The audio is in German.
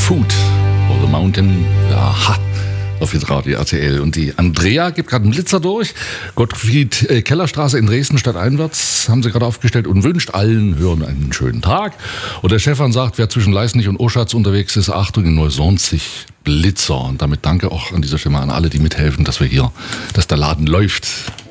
Food or the Mountain. Aha. Auf Radio RTL. Und die Andrea gibt gerade einen Blitzer durch. Gottfried Kellerstraße in Dresden stadteinwärts haben sie gerade aufgestellt und wünscht allen Hörern einen schönen Tag. Und der Stefan sagt, wer zwischen Leißnich und Oschatz unterwegs ist, Achtung, in Neusonzig Blitzer. Und damit danke auch an dieser Stelle an alle, die mithelfen, dass der Laden läuft.